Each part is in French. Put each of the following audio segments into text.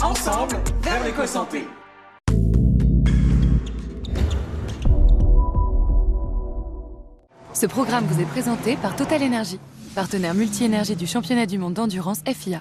Ensemble, vers l'éco-santé. Ce programme vous est présenté par Total Energy, partenaire multi-énergie du championnat du monde d'endurance FIA.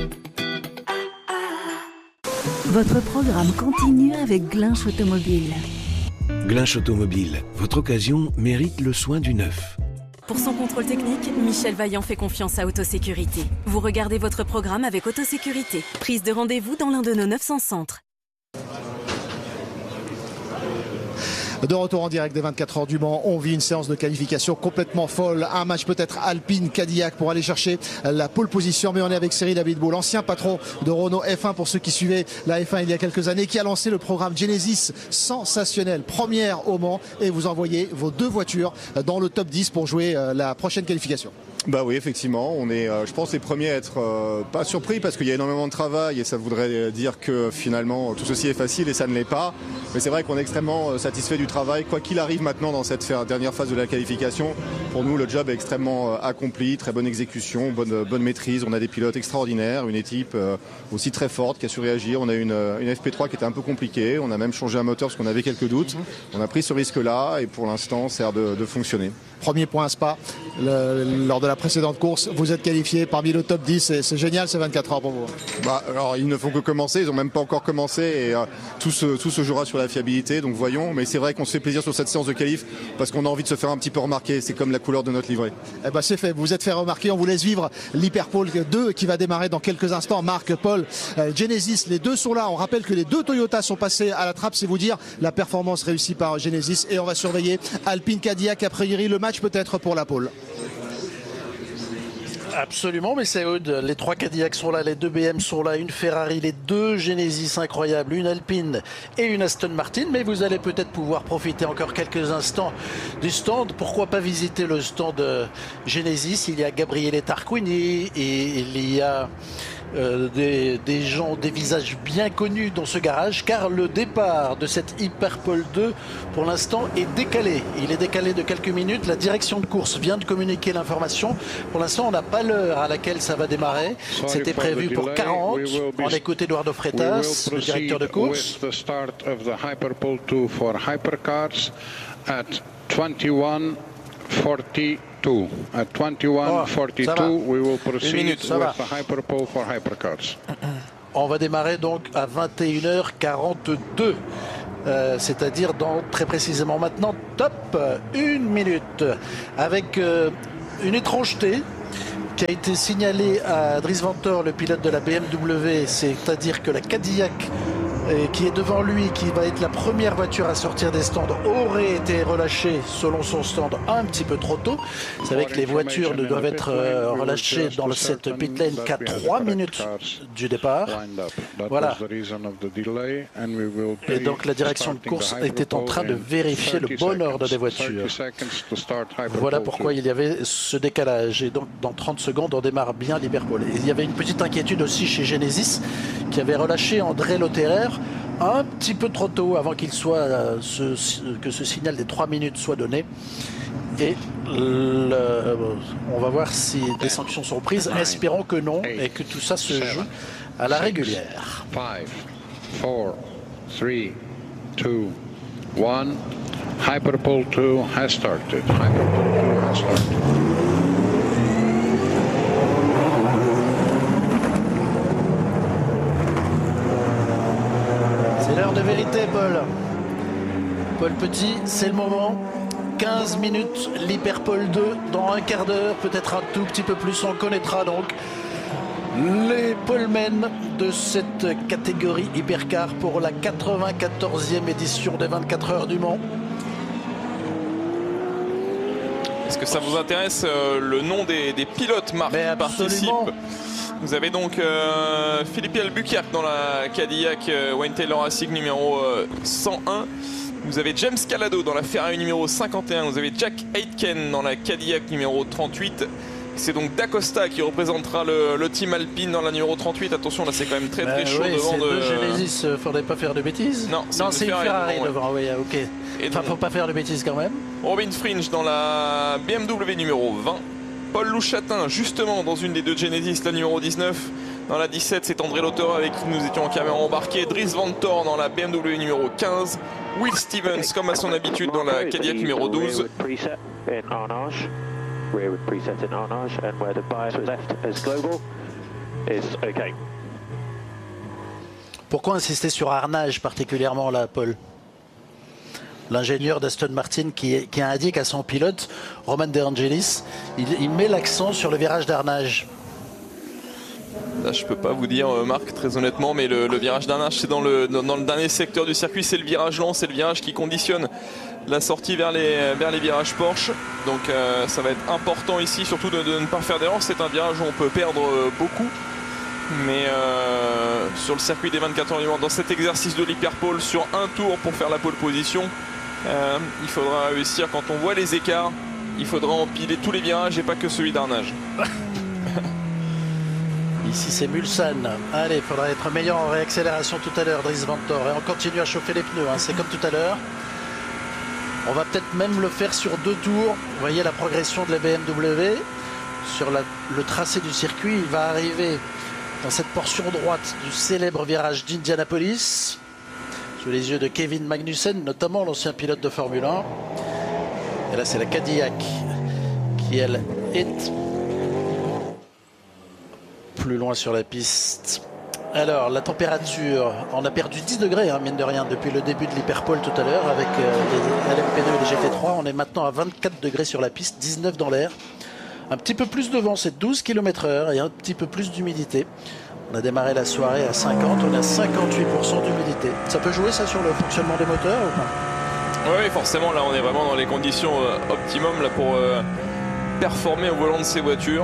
Votre programme continue avec Glinch Automobile. Glinch Automobile, votre occasion mérite le soin du neuf. Pour son contrôle technique, Michel Vaillant fait confiance à Autosécurité. Vous regardez votre programme avec Autosécurité. Prise de rendez-vous dans l'un de nos 900 centres. De retour en direct des 24 heures du Mans, on vit une séance de qualification complètement folle. Un match peut-être Alpine Cadillac pour aller chercher la pole position. Mais on est avec Cyril Abiteboul, l'ancien patron de Renault F1 pour ceux qui suivaient la F1 il y a quelques années, qui a lancé le programme Genesis sensationnel, première au Mans. Et vous envoyez vos deux voitures dans le top 10 pour jouer la prochaine qualification. Bah oui, effectivement, on est, je pense, les premiers à être pas surpris parce qu'il y a énormément de travail et ça voudrait dire que finalement tout ceci est facile et ça ne l'est pas. Mais c'est vrai qu'on est extrêmement satisfait du travail. Quoi qu'il arrive maintenant dans cette dernière phase de la qualification, pour nous le job est extrêmement accompli, très bonne exécution, bonne maîtrise. On a des pilotes extraordinaires, une équipe aussi très forte qui a su réagir. On a une FP3 qui était un peu compliquée. On a même changé un moteur parce qu'on avait quelques doutes. On a pris ce risque-là et pour l'instant ça a l'air de fonctionner. Premier point à Spa, lors de la précédente course, vous êtes qualifié parmi le top 10 et c'est génial ces 24 heures pour vous. Bah, alors ils ne font que commencer, ils n'ont même pas encore commencé et tout se jouera sur la fiabilité, donc voyons, mais c'est vrai qu'on se fait plaisir sur cette séance de qualif parce qu'on a envie de se faire un petit peu remarquer, c'est comme la couleur de notre livret. Eh ben c'est fait, vous vous êtes fait remarquer, on vous laisse vivre l'Hyperpole 2 qui va démarrer dans quelques instants. Marc, Paul, Genesis, les deux sont là, on rappelle que les deux Toyota sont passés à la trappe, c'est vous dire la performance réussie par Genesis et on va surveiller Alpine Cadillac, a priori le match peut-être pour la pole. Absolument, mais c'est les trois Cadillacs sont là, les deux BM sont là, une Ferrari, les deux Genesis incroyables, une Alpine et une Aston Martin. Mais vous allez peut-être pouvoir profiter encore quelques instants du stand. Pourquoi pas visiter le stand Genesis? Il y a Gabriele Tarquini et il y a des gens, des visages bien connus dans ce garage, car le départ de cette Hyperpole 2 pour l'instant est décalé. Il est décalé de quelques minutes. La direction de course vient de communiquer l'information. Pour l'instant, on n'a pas l'heure à laquelle ça va démarrer. C'était prévu pour 40. On écoute Eduardo Freitas, le directeur de course. At 21:42, we will proceed with the Hyperpole for Hypercars. On va démarrer donc à 21h42. C'est-à-dire dans très précisément maintenant, top, 1 minute, avec une étrangeté qui a été signalée à Dries Vanthoor, le pilote de la BMW, c'est-à-dire que la Cadillac qui est devant lui, qui va être la première voiture à sortir des stands, aurait été relâchée selon son stand un petit peu trop tôt. Vous savez que les voitures ne doivent être relâchées dans cette pit lane qu'à 3 minutes du départ. Voilà. Et donc la direction de course était en train de vérifier le bon ordre des voitures. Voilà pourquoi il y avait ce décalage. Et donc dans 30 secondes, on démarre bien l'Hyperpole. Et il y avait une petite inquiétude aussi chez Genesis, qui avait relâché André Lotterer un petit peu trop tôt avant qu'il soit que ce signal des 3 minutes soit donné. Et on va voir si des sanctions sont prises. Espérons que non et que tout ça se joue à la régulière. 5, 4, 3, 2, 1. Hyperpole 2 has started. Hyperpole 2 has started. C'est l'heure de vérité, Paul. Paul Petit, c'est le moment. 15 minutes, l'Hyperpole 2, dans un quart d'heure, peut-être un tout petit peu plus. On connaîtra donc les polemen de cette catégorie Hypercar pour la 94e édition des 24 heures du Mans. Est-ce que ça vous intéresse le nom des pilotes, Marc, qui participent? Vous avez donc Philippe Albuquerque dans la Cadillac Wayne Taylor Racing numéro 101. Vous avez James Calado dans la Ferrari numéro 51. Vous avez Jack Aitken dans la Cadillac numéro 38. C'est donc D'Acosta qui représentera le team Alpine dans la numéro 38. Attention, là c'est quand même très chaud devant de Genesis, faudrait pas faire de bêtises. Non, c'est une Ferrari devant, oui, ok. Et enfin, faut pas faire de bêtises quand même. Robin Fringe dans la BMW numéro 20. Paul Louchatin, justement, dans une des deux Genesis, la numéro 19. Dans la 17, c'est André Lotterer avec qui nous étions en caméra embarquée. Dries Vanthoor dans la BMW numéro 15. Will Stevens, comme à son habitude, dans la Cadillac numéro 12. Pourquoi insister sur Arnage particulièrement là, Paul? L'ingénieur d'Aston Martin qui indique à son pilote, Roman De Angelis, il met l'accent sur le virage d'Arnage. Là, je peux pas vous dire, Marc, très honnêtement, mais le virage d'Arnage, c'est dans le dernier secteur du circuit, c'est le virage lent, c'est le virage qui conditionne la sortie vers les virages Porsche. Donc ça va être important ici, surtout de ne pas faire d'erreur. C'est un virage où on peut perdre beaucoup. Mais sur le circuit des 24 heures du Mans, dans cet exercice de l'hyperpole sur un tour pour faire la pole position, il faudra réussir, quand on voit les écarts, il faudra empiler tous les virages et pas que celui d'Arnage. Ici c'est Mulsanne. Allez, il faudra être meilleur en réaccélération tout à l'heure, Dries Vanthoor. Et on continue à chauffer les pneus, hein. C'est comme tout à l'heure. On va peut-être même le faire sur 2 tours. Vous voyez la progression de la BMW. Sur le tracé du circuit, il va arriver dans cette portion droite du célèbre virage d'Indianapolis, sous les yeux de Kevin Magnussen, notamment l'ancien pilote de Formule 1. Et là, c'est la Cadillac qui, elle, est plus loin sur la piste. Alors, la température, on a perdu 10 degrés, hein, mine de rien, depuis le début de l'hyperpole tout à l'heure, avec les LMP2 et les GT3. On est maintenant à 24 degrés sur la piste, 19 dans l'air. Un petit peu plus de vent, c'est 12 km/h et un petit peu plus d'humidité. On a démarré la soirée à 50, on a 58% d'humidité. Ça peut jouer ça sur le fonctionnement des moteurs ou pas? Oui, forcément, là on est vraiment dans les conditions optimum là, pour performer au volant de ces voitures.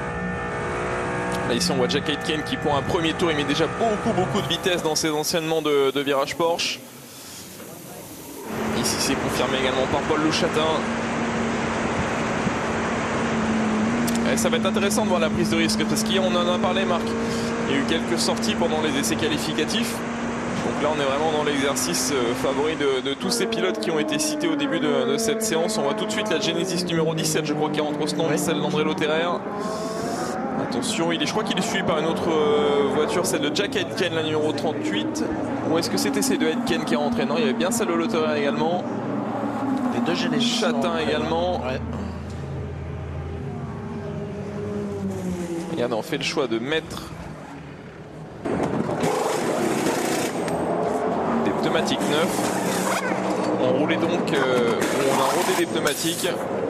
Là ici on voit Jack Aitken qui pour un premier tour il met déjà beaucoup de vitesse dans ses enchaînements de virage Porsche. Ici c'est confirmé également par Paul Louchatin. Et ça va être intéressant de voir la prise de risque parce qu'hier on en a parlé, Marc. Il y a eu quelques sorties pendant les essais qualificatifs. Donc là on est vraiment dans l'exercice favori de tous ces pilotes qui ont été cités au début de cette séance. On voit tout de suite la Genesis numéro 17, je crois, qui rentre au stand, oui. Celle d'André Lotterer. Attention, je crois qu'il est suivi par une autre voiture, celle de Jack Aitken, la numéro 38. Ou est-ce que c'était celle de Aitken qui est rentrée? Non, il y avait bien celle de Lotterer également. Les deux Genesis. Chatin également. Ouais. Regardez, on fait le choix de mettre des pneumatiques neufs. On roulait donc, on a rodé des pneumatiques.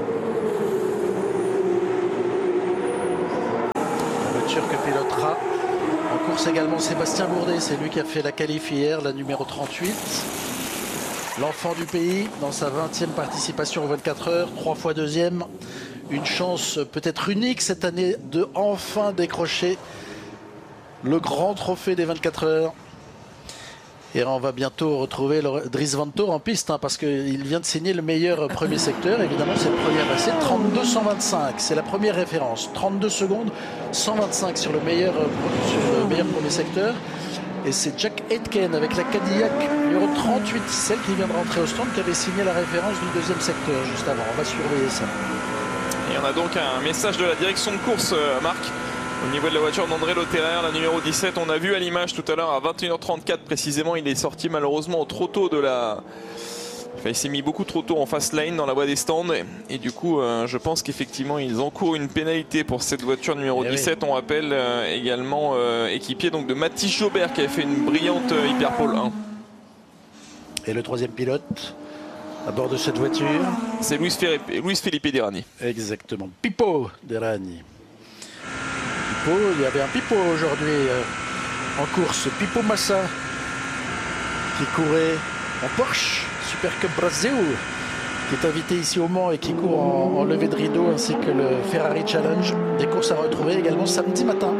La voiture que pilotera en course également Sébastien Bourdet, c'est lui qui a fait la qualif hier, la numéro 38. L'enfant du pays dans sa 20e participation aux 24 heures, 3 fois deuxième. Une chance peut-être unique cette année de enfin décrocher le grand trophée des 24 heures. Et on va bientôt retrouver Dries Vanthoor en piste, hein, parce qu'il vient de signer le meilleur premier secteur. Évidemment, c'est le premier essai, 32-125. C'est la première référence. 32 secondes, 125 sur le meilleur premier secteur. Et c'est Jack Aitken avec la Cadillac numéro 38, celle qui vient de rentrer au stand, qui avait signé la référence du deuxième secteur juste avant. On va surveiller ça. Et on a donc un message de la direction de course, Marc, au niveau de la voiture d'André Lotterer, la numéro 17. On a vu à l'image tout à l'heure à 21h34 précisément, il est sorti malheureusement trop tôt de la... Enfin, il s'est mis beaucoup trop tôt en fast lane dans la voie des stands. Et du coup, je pense qu'effectivement, ils encourent une pénalité pour cette voiture numéro 17. Oui. On rappelle également équipier donc, de Mathis Jobert qui avait fait une brillante Hyperpole 1. Et le troisième pilote à bord de cette voiture, c'est Luis Felipe Derani. Exactement, Pipo Derani. Pipo, il y avait un Pipo aujourd'hui en course, Pipo Massa, qui courait en Porsche Super Cup Brasil, qui est invité ici au Mans et qui court en levée de rideau, ainsi que le Ferrari Challenge. Des courses à retrouver également samedi matin.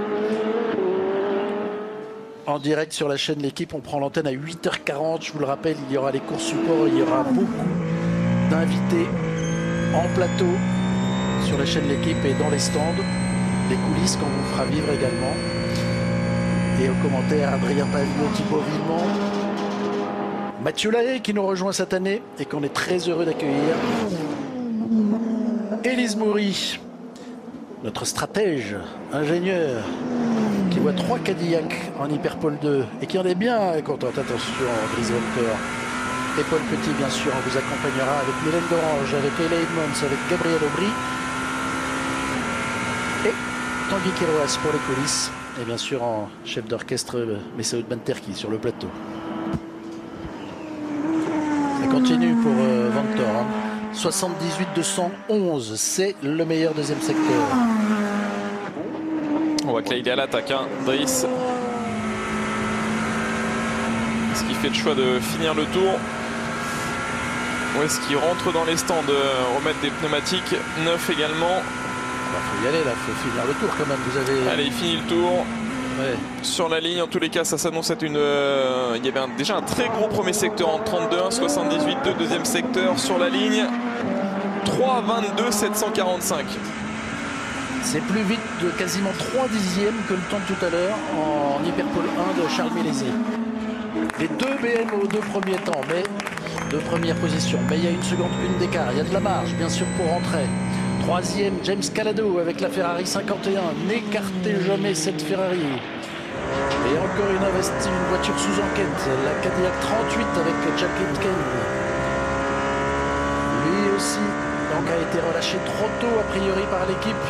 En direct sur la chaîne L'équipe, on prend l'antenne à 8h40. Je vous le rappelle, il y aura les courses support, il y aura beaucoup d'invités en plateau sur la chaîne L'équipe et dans les stands. Les coulisses qu'on vous fera vivre également. Et au commentaire, Adrien Pavillon, Thibaut Villemont, Mathieu Lahaye qui nous rejoint cette année et qu'on est très heureux d'accueillir. Élise Moury, notre stratège, ingénieur, qui voit 3 Cadillac en Hyperpole 2 et qui en est bien contente. Attention, Dries Vanthoor. Et Paul Petit, bien sûr, on vous accompagnera avec Mylène Dorange, avec Leila Edmonds, avec Gabriel Aubry. Et Tanguy Kéroas pour les coulisses. Et bien sûr, en chef d'orchestre, Messaoud Benterki sur le plateau. Ça continue pour Vanthoor. 78-211, c'est le meilleur deuxième secteur. On voit que là il est à l'attaque, hein. Dries. Est-ce qu'il fait le choix de finir le tour ou est-ce qu'il rentre dans les stands, remettre des pneumatiques neufs également? Il faut y aller là, il faut finir le tour quand même. Vous avez... Allez, il finit le tour. Ouais. Sur la ligne, en tous les cas, ça s'annonce être une... il y avait déjà un très gros premier secteur en 32, 78-2, deuxième secteur sur la ligne. 3-22, 745. C'est plus vite de quasiment 3 dixièmes que le temps de tout à l'heure en Hyperpole 1 de Charles Mélézé. Les 2 BM aux 2 premiers temps, mais 2 premières positions. Mais il y a 1 seconde, 1 d'écart. Il y a de la marge, bien sûr, pour rentrer. 3e, James Calado avec la Ferrari 51. N'écartez jamais cette Ferrari. Et encore une voiture sous enquête, la Cadillac 38 avec Jack Aitken. Lui aussi donc, a été relâché trop tôt a priori par l'équipe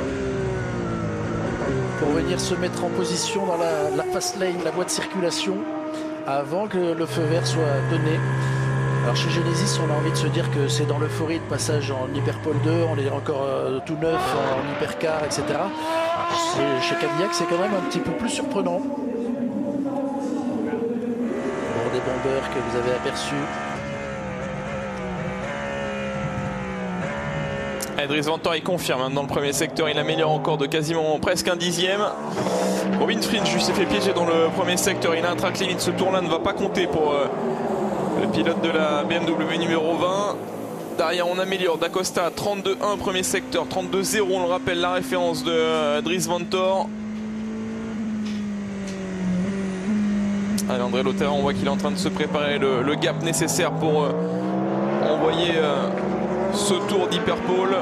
pour venir se mettre en position dans la fast lane, la voie de circulation, avant que le feu vert soit donné. Alors chez Genesis, on a envie de se dire que c'est dans l'euphorie de passage en Hyperpole 2, on est encore tout neuf en Hypercar, etc. Chez Cadillac, c'est quand même un petit peu plus surprenant. Pour des bombeurs que vous avez aperçus. Dries Vanthoor, il confirme hein, dans le premier secteur, il améliore encore de quasiment presque 1 dixième. Robin Fringe lui s'est fait piéger dans le premier secteur, il a un track limit, ce tour-là ne va pas compter pour le pilote de la BMW numéro 20. Derrière on améliore, D'Acosta 32-1 premier secteur, 32-0 on le rappelle, la référence de Dries Vanthoor. Allez, André Lotterer, on voit qu'il est en train de se préparer le gap nécessaire pour envoyer ce tour d'Hyperpole.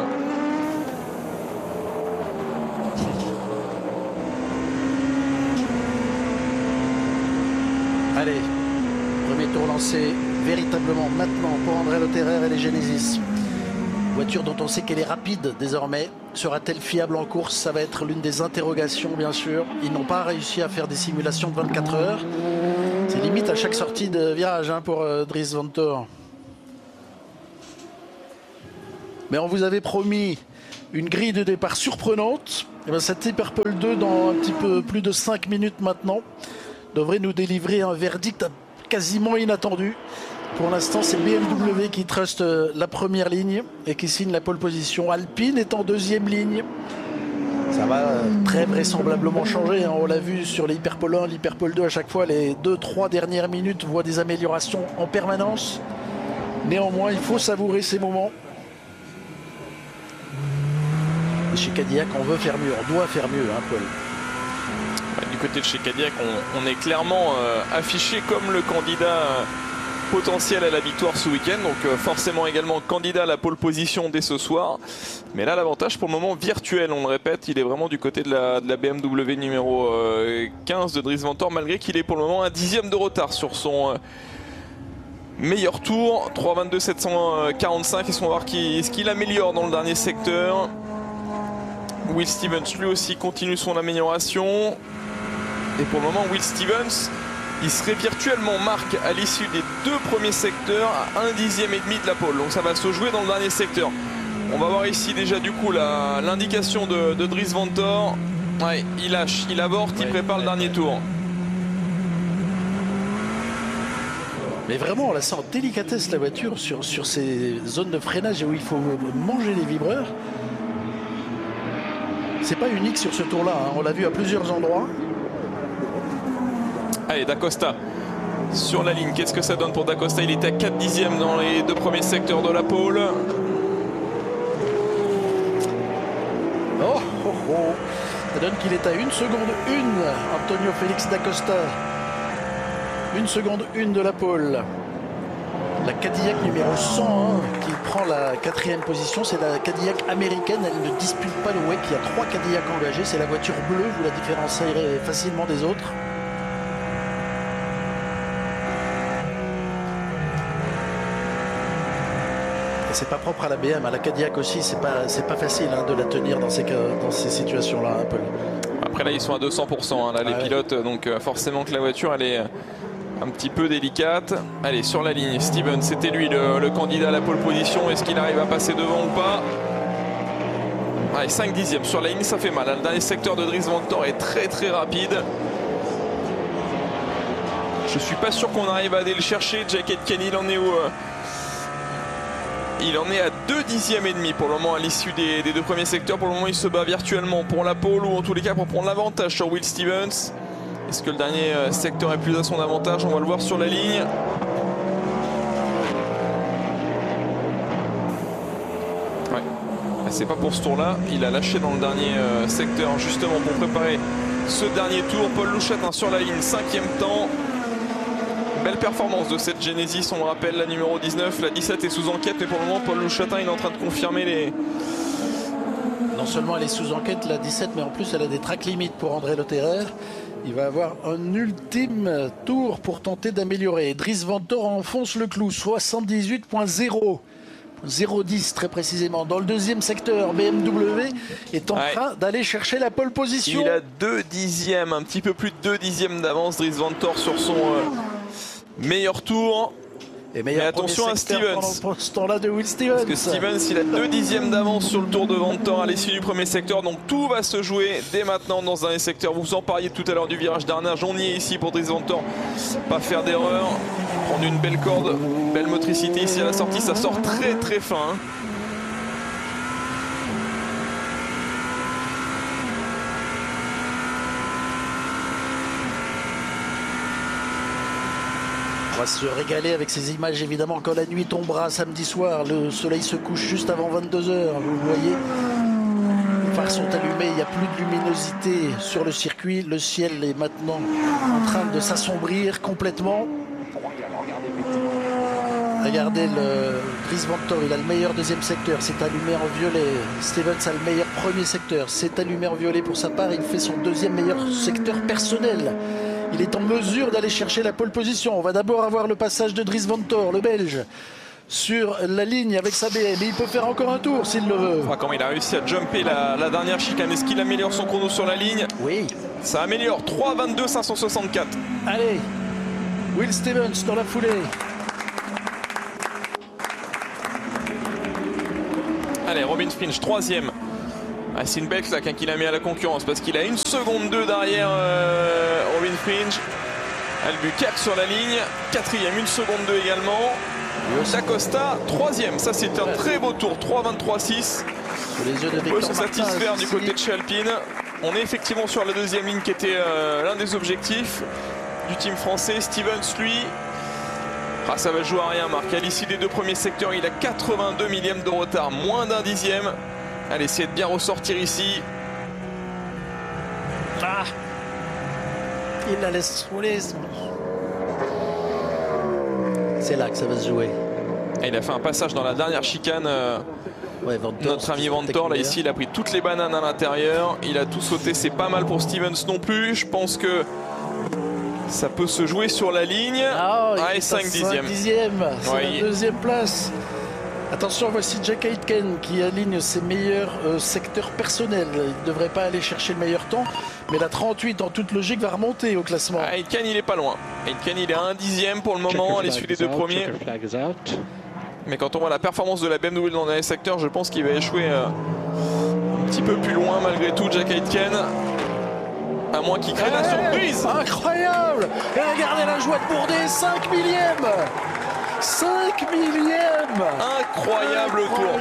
Allez, premier tour lancé véritablement maintenant pour André Lotterer et les Genesis. Voiture dont on sait qu'elle est rapide désormais. Sera-t-elle fiable en course? Ça va être l'une des interrogations bien sûr. Ils n'ont pas réussi à faire des simulations de 24 heures. C'est limite à chaque sortie de virage hein, pour Dries Vanthoor. Mais on vous avait promis une grille de départ surprenante. Et bien cette Hyperpole 2 dans un petit peu plus de 5 minutes maintenant devrait nous délivrer un verdict quasiment inattendu. Pour l'instant, c'est BMW qui truste la première ligne et qui signe la pole position. Alpine est en deuxième ligne. Ça va très vraisemblablement changer. Hein. On l'a vu sur les Hyperpole 1, l'Hyperpole 2 à chaque fois. Les 2-3 dernières minutes voient des améliorations en permanence. Néanmoins, il faut savourer ces moments. Et chez Cadillac, on veut faire mieux. On doit faire mieux, hein, Paul. Du côté de chez Cadillac, on est clairement affiché comme le candidat potentiel à la victoire ce week-end, donc forcément également candidat à la pole position dès ce soir. Mais là, l'avantage pour le moment virtuel, on le répète, il est vraiment du côté de la BMW numéro 15 de Dries Vanthoor, malgré qu'il est pour le moment 1 dixième de retard sur son meilleur tour. 3.22 745, et on va voir ce qu'il améliore dans le dernier secteur. Will Stevens lui aussi continue son amélioration. Et pour le moment, Will Stevens, il serait virtuellement marque à l'issue des 2 premiers secteurs à 1 dixième et demi de la pole. Donc ça va se jouer dans le dernier secteur. On va voir ici déjà du coup l'indication de Dries Vanthoor. Ouais, il lâche, il avorte, il prépare le dernier tour. Mais vraiment, on la sent en délicatesse la voiture sur ces zones de freinage où il faut manger les vibreurs. C'est pas unique sur ce tour-là, hein. On l'a vu à plusieurs endroits. Allez, D'Acosta sur la ligne. Qu'est-ce que ça donne pour D'Acosta? Il était à 4 dixièmes dans les 2 premiers secteurs de la pole. Oh, oh, oh. Ça donne qu'il est à 1 seconde 1. Antonio Félix D'Acosta. 1 seconde 1 de la pole. La Cadillac numéro 101 qui prend la 4e position, c'est la Cadillac américaine. Elle ne dispute pas le WEC. Il y a 3 Cadillacs engagés. C'est la voiture bleue. Vous la différencierez facilement des autres. C'est pas propre à la BM, à la Cadillac aussi, c'est pas facile hein, de la tenir dans ces situations-là, hein, Paul. Après là ils sont à 200%, hein, là les pilotes, donc forcément que la voiture elle est un petit peu délicate. Allez, sur la ligne, Steven, c'était lui le candidat à la pole position. Est-ce qu'il arrive à passer devant ou pas? Allez, 5 dixièmes sur la ligne, ça fait mal. Le dernier secteur de Dries Vanthoor est très très rapide. Je suis pas sûr qu'on arrive à aller le chercher. Jack Aitken, il en est où? Il en est à 2 dixièmes et demi pour le moment à l'issue des 2 premiers secteurs. Pour le moment il se bat virtuellement pour la pole ou en tous les cas pour prendre l'avantage sur Will Stevens. Est-ce que le dernier secteur est plus à son avantage? On va le voir sur la ligne. Ouais, c'est pas pour ce tour là. Il a lâché dans le dernier secteur justement pour préparer ce dernier tour. Paul Louchatin sur la ligne, 5e temps. Belle performance de cette Genesis, on le rappelle, la numéro 19, la 17 est sous enquête, mais pour le moment Paul Louchatin il est en train de confirmer les... Non seulement elle est sous enquête, la 17, mais en plus elle a des tracks limites pour André Lotterer. Il va avoir un ultime tour pour tenter d'améliorer. Dries Vanthoor enfonce le clou, 78.0. 0,10 très précisément. Dans le 2e secteur, BMW est en train d'aller chercher la pole position. Il a 2 dixièmes, un petit peu plus de 2 dixièmes d'avance, Dries Vanthoor sur son meilleur tour. Mais attention à Stevens. Pendant ce temps-là de Will Stevens. Parce que Stevens, il a 2 dixièmes d'avance sur le tour de Vanthoor à l'issue du premier secteur. Donc tout va se jouer dès maintenant dans un secteur. Vous en parliez tout à l'heure du virage d'Arnage. On y est ici pour Dries Vanthoor. Pas faire d'erreur. Prendre une belle corde, belle motricité ici à la sortie. Ça sort très très fin. Hein. On va se régaler avec ces images évidemment quand la nuit tombera samedi soir. Le soleil se couche juste avant 22 h. Vous voyez, les phares sont allumés, il n'y a plus de luminosité sur le circuit. Le ciel est maintenant en train de s'assombrir complètement. Regardez le Dries Vanthoor, il a le meilleur 2e secteur, c'est allumé en violet. Stevens a le meilleur 1er secteur, c'est allumé en violet pour sa part. Il fait son 2e meilleur secteur personnel. Il est en mesure d'aller chercher la pole position. On va d'abord avoir le passage de Dries Vanthoor, le Belge, sur la ligne avec sa BM. Et il peut faire encore un tour s'il le veut. Comment il a réussi à jumper la dernière chicane. Est-ce qu'il améliore son chrono sur la ligne? Oui. Ça améliore. 3,22 564. Allez, Will Stevens dans la foulée. Allez, Robin Finch, 3e. Ah, c'est une belle claque hein, qu'il a mis à la concurrence parce qu'il a 1 seconde 2 derrière Robin Finch. Albuquerque sur la ligne, 4e, 1 seconde 2 également. D'Acosta, 3e. Ça, c'est un très beau tour, 3,23,6. On peut se satisfaire du côté de chez Alpine. On est effectivement sur la 2e ligne qui était l'un des objectifs du team français. Stevens, lui, ça va jouer à rien, Marc. À l'issue des 2 premiers secteurs, il a 82 millièmes de retard, moins d'1 dixième. Allez, essayez de bien ressortir ici. Ah, il la laisse rouler. C'est là que ça va se jouer. Et il a fait un passage dans la dernière chicane. Notre ami Vanthoor, là ici, il a pris toutes les bananes à l'intérieur. Il a tout sauté, c'est pas mal pour Stevens non plus. Je pense que ça peut se jouer sur la ligne. Et 5 dixièmes. C'est la 2e place. Attention, voici Jack Aitken qui aligne ses meilleurs secteurs personnels. Il ne devrait pas aller chercher le meilleur temps, mais la 38 en toute logique va remonter au classement. Aitken il est pas loin. Aitken il est à 1 dixième pour le moment à l'issue des 2 premiers. Mais quand on voit la performance de la BMW dans les secteurs, je pense qu'il va échouer un petit peu plus loin malgré tout Jack Aitken. À moins qu'il crée la surprise. Incroyable. Et regardez la joie de Bourdais, 5 millièmes. 5 millièmes. Incroyable tour.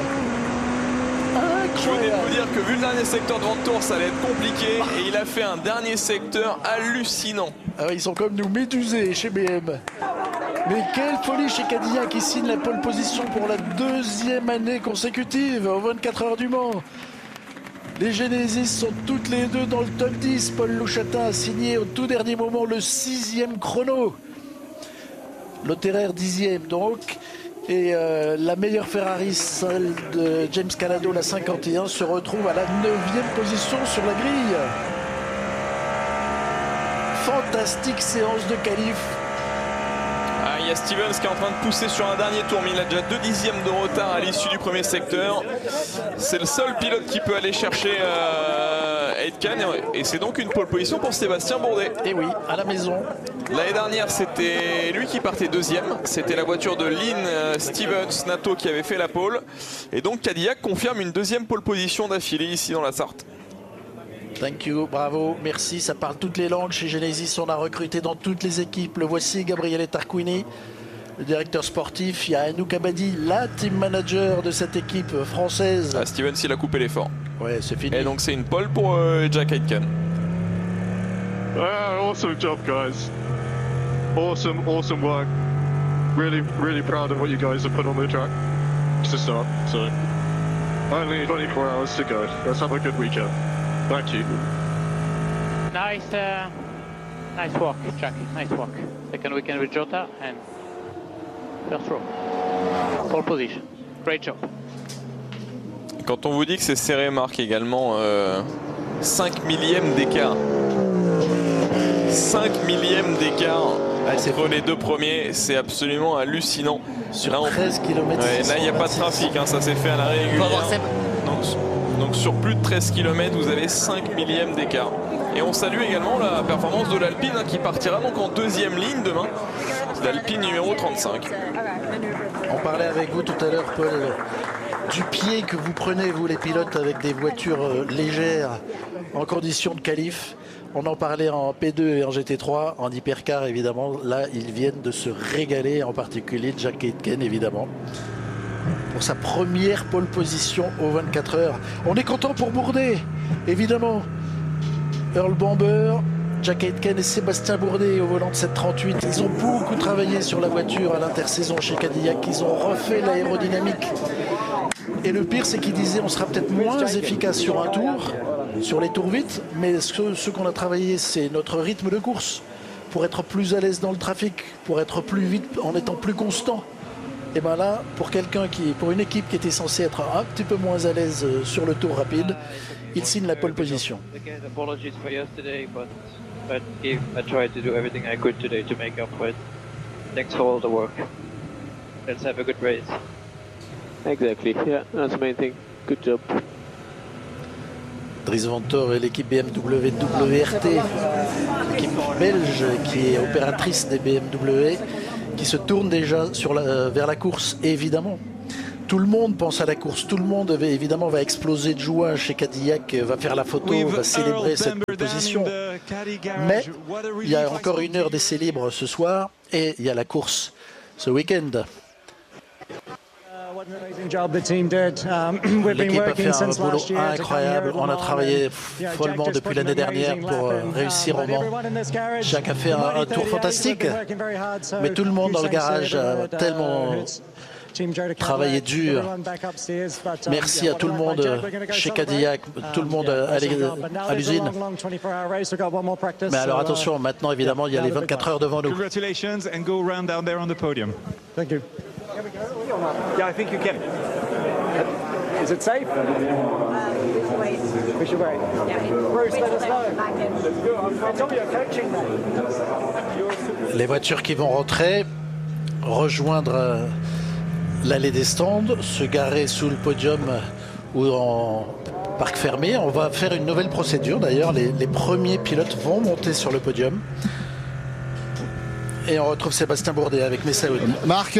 Je venais de vous dire que vu le dernier secteur de Vanthoor, ça allait être compliqué. Et il a fait un dernier secteur hallucinant. Ils sont comme nous médusés chez BM. Mais quelle folie chez Cadillac qui signe la pole position pour la 2e année consécutive aux 24 heures du Mans. Les Genesis sont toutes les 2 dans le top 10. Paul Louchatin a signé au tout dernier moment le 6e chrono. Lotterer 10e donc. Et la meilleure Ferrari, celle de James Calado, la 51, se retrouve à la 9e position sur la grille. Fantastique séance de qualif. Il y a Stevens qui est en train de pousser sur un dernier tour, mais il a déjà 2 dixièmes de retard à l'issue du premier secteur. C'est le seul pilote qui peut aller chercher Aitken, et c'est donc une pole position pour Sébastien Bourdet. Et oui, à la maison. L'année dernière, c'était lui qui partait 2e. C'était la voiture de Lynn Stevens Nato qui avait fait la pole. Et donc Cadillac confirme une 2e pole position d'affilée ici dans la Sarthe. Thank you, bravo, merci, ça parle toutes les langues. Chez Genesis, on a recruté dans toutes les équipes. Le voici, Gabriele Tarquini, le directeur sportif. Il y a Anouk Abadi, la team manager de cette équipe française. Stevens, il a coupé l'effort. Ouais, c'est fini. Et donc c'est une pole pour Jack Aitken. Awesome job, guys. Awesome work. Really proud of what you guys have put on the track to start. So, only 24 hours to go. Let's have a good weekend. Thank you. Nice walk, Jack. Nice walk. Second weekend with Jota and first row. Pole position. Great job. Quand on vous dit que c'est serré, Marc, également 5 millièmes d'écart. 5 millièmes d'écart entre les 2 premiers, c'est absolument hallucinant. Sur là, 13 km. Ouais, là, il n'y a pas de trafic, hein, ça s'est fait à l'arrêt régulier. Donc sur plus de 13 km, vous avez 5 millièmes d'écart. Et on salue également la performance de l'Alpine qui partira donc en 2e ligne demain. L'Alpine numéro 35. On parlait avec vous tout à l'heure, Paul, du pied que vous prenez, vous les pilotes, avec des voitures légères en conditions de qualif. On en parlait en P2 et en GT3, en hypercar évidemment. Là, ils viennent de se régaler, en particulier Jack Aitken évidemment, pour sa première pole position aux 24 heures. On est content pour Bourdet, évidemment. Earl Bamber, Jack Aitken et Sébastien Bourdet au volant de 738. Ils ont beaucoup travaillé sur la voiture à l'intersaison chez Cadillac. Ils ont refait l'aérodynamique. Et le pire, c'est qu'ils disaient on sera peut-être moins efficace sur un tour, sur les tours vite, mais ce qu'on a travaillé, c'est notre rythme de course pour être plus à l'aise dans le trafic, pour être plus vite en étant plus constant. Et bien là, pour une équipe qui était censée être un petit peu moins à l'aise sur le tour rapide, il signe la pole position. Exactly. Yeah, that's the main thing. Good job. Dries Vanthoor et l'équipe BMW WRT, l'équipe belge qui est opératrice des BMW, qui se tourne déjà vers la course. Et évidemment, tout le monde pense à la course. Tout le monde évidemment va exploser de joie chez Cadillac, va faire la photo, va célébrer cette position. Mais il y a encore 1 heure d'essai libre ce soir et il y a la course ce week-end. L'équipe a fait un boulot incroyable. On a travaillé follement depuis l'année dernière pour réussir au Mans. Jacques a fait un tour fantastique, mais tout le monde dans le garage a tellement travaillé dur. Merci à tout le monde chez Cadillac, tout le monde à l'usine. Mais alors attention, maintenant évidemment il y a les 24 heures devant nous. Yeah, I think you can. Is it safe? We should wait. Bruce, let us know. Les voitures qui vont rentrer, rejoindre l'allée des stands, se garer sous le podium ou en parc fermé. On va faire une nouvelle procédure d'ailleurs. Les premiers pilotes vont monter sur le podium. Et on retrouve Sébastien Bourdet avec Messaoud. Marc.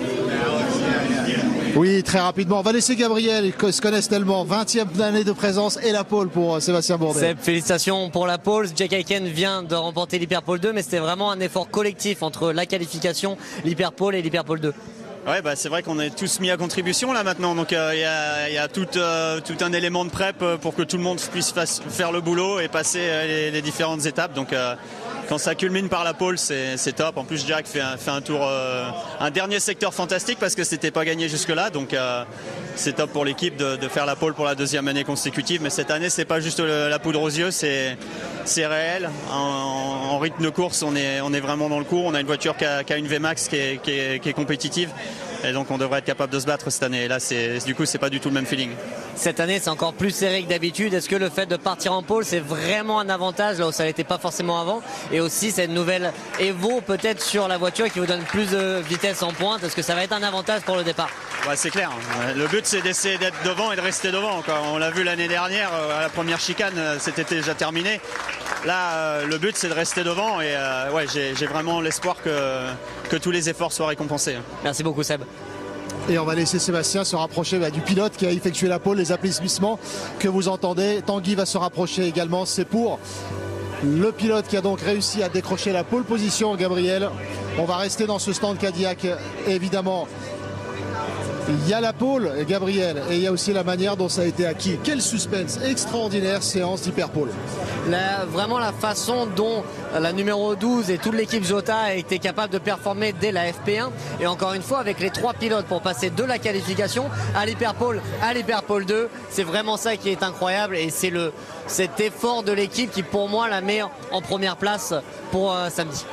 Oui, très rapidement. On va laisser Gabriel, qui se connaissent tellement. 20e année de présence et la pole pour Sébastien Bourdet. Félicitations pour la pole. Jack Aitken vient de remporter l'Hyperpole 2, mais c'était vraiment un effort collectif entre la qualification, l'Hyperpole et l'Hyperpole 2. Ouais, bah, c'est vrai qu'on est tous mis à contribution là maintenant, donc il y a tout un élément de prep pour que tout le monde puisse faire le boulot et passer les différentes étapes. Donc quand ça culmine par la pole, c'est top. En plus, Jack fait un tour, un dernier secteur fantastique parce que c'était pas gagné jusque-là, donc c'est top pour l'équipe de faire la pole pour la 2e année consécutive. Mais cette année, c'est pas juste la poudre aux yeux, c'est réel. En rythme de course, on est vraiment dans le cours. On a une voiture qui a une VMAX qui est compétitive. Et donc on devrait être capable de se battre cette année. Et là, du coup, c'est pas du tout le même feeling. Cette année, c'est encore plus serré que d'habitude. Est-ce que le fait de partir en pôle, c'est vraiment un avantage là où ça n'était pas forcément avant? Et aussi cette nouvelle Evo peut-être sur la voiture qui vous donne plus de vitesse en pointe. Est-ce que ça va être un avantage pour le départ? Ouais, c'est clair. Le but, c'est d'essayer d'être devant et de rester devant, quoi. On l'a vu l'année dernière, à la première chicane, c'était déjà terminé. Là, le but, c'est de rester devant et ouais, j'ai vraiment l'espoir que tous les efforts soient récompensés. Merci beaucoup, Seb. Et on va laisser Sébastien se rapprocher du pilote qui a effectué la pole. Les applaudissements que vous entendez. Tanguy va se rapprocher également. C'est pour le pilote qui a donc réussi à décrocher la pole position, Gabriel. On va rester dans ce stand Cadillac, évidemment. Il y a la pole, Gabriel, et il y a aussi la manière dont ça a été acquis. Quel suspense, extraordinaire séance d'hyperpole. Vraiment la façon dont la numéro 12 et toute l'équipe Jota a été capable de performer dès la FP1. Et encore une fois, avec les 3 pilotes pour passer de la qualification à l'hyperpole 2, c'est vraiment ça qui est incroyable. Et c'est cet effort de l'équipe qui, pour moi, la met en première place pour samedi.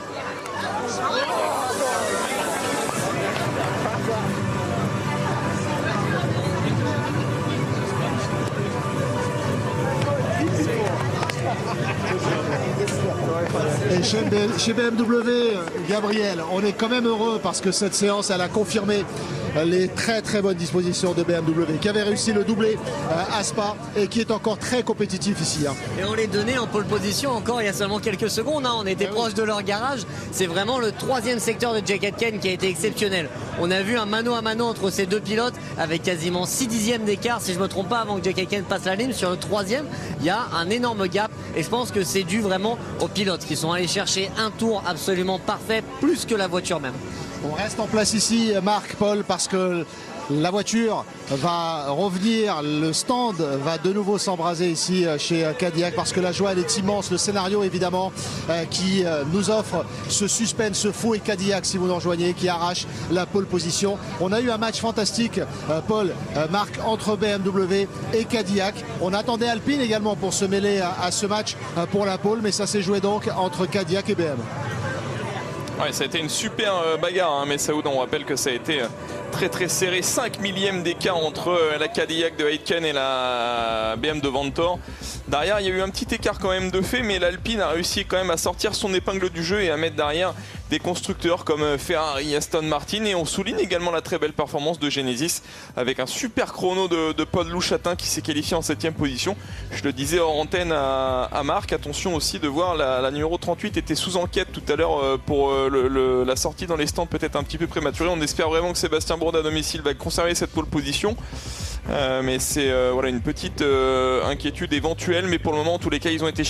Et chez BMW, Gabriel, on est quand même heureux parce que cette séance, elle a confirmé les très très bonnes dispositions de BMW qui avait réussi le doublé à Spa et qui est encore très compétitif ici. Et on les donnait en pole position encore il y a seulement quelques secondes. On était proche de leur garage. C'est vraiment le 3e secteur de Jack Aitken qui a été exceptionnel. On a vu un mano à mano entre ces 2 pilotes avec quasiment 6 dixièmes d'écart, si je ne me trompe pas, avant que Jack Aitken passe la ligne. Sur le 3e, il y a un énorme gap et je pense que c'est dû vraiment aux pilotes qui sont allés chercher un tour absolument parfait, plus que la voiture même. On reste en place ici, Marc, Paul, parce que la voiture va revenir, le stand va de nouveau s'embraser ici chez Cadillac parce que la joie elle est immense, le scénario évidemment qui nous offre ce suspense, ce fou et Cadillac si vous nous rejoignez qui arrache la pole position. On a eu un match fantastique, Paul, Marc, entre BMW et Cadillac. On attendait Alpine également pour se mêler à ce match pour la pole, mais ça s'est joué donc entre Cadillac et BM. Ouais, ça a été une super bagarre, hein, mais Saoud, on rappelle que ça a été très très serré, 5 millièmes d'écart entre la Cadillac de Aitken et la BM de Vanthoor. Derrière, il y a eu un petit écart quand même de fait, mais l'Alpine a réussi quand même à sortir son épingle du jeu et à mettre derrière des constructeurs comme Ferrari, Aston Martin. Et on souligne également la très belle performance de Genesis avec un super chrono de Paul Louchatin qui s'est qualifié en 7e position. Je le disais hors antenne à Marc, attention aussi de voir la numéro 38 était sous enquête tout à l'heure pour la sortie dans les stands peut-être un petit peu prématurée. On espère vraiment que Sébastien Bourdais à domicile va conserver cette pole position. Mais c'est voilà, une petite inquiétude éventuelle, mais pour le moment en tous les cas ils ont été